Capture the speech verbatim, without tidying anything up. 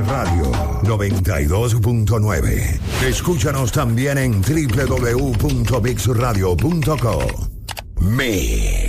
Radio noventa y dos punto nueve. Escúchanos también en doble u doble u doble u punto mix radio punto co. Mix.